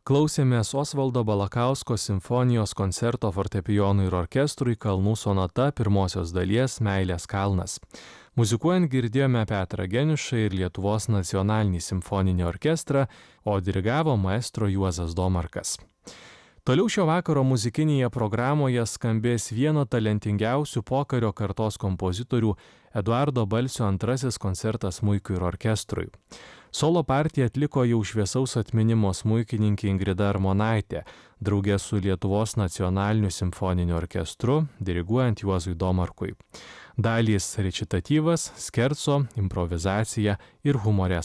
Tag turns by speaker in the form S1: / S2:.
S1: Klausėmės Osvaldo Balakausko simfonijos koncerto fortepijonui ir orkestrui Kalnų sonata pirmosios dalies Meilės kalnas. Muzikuojant girdėjome Petrą Geniušą ir Lietuvos nacionalinį simfoninį orkestrą, o dirigavo maestro Juozas Domarkas. Toliau šio vakaro muzikinėje programoje skambės vieno talentingiausių pokario kartos kompozitorių Eduardo Balsio antrasis koncertas smuikui ir orkestrui. Solo partiją atliko jau šviesaus atminimo smuikininkė Ingrida Armonaitė, draugė su Lietuvos nacionaliniu simfoniniu orkestru, diriguojant Juozui Domarkui. Dalys rečitatyvas, skerco, improvizacija ir humorės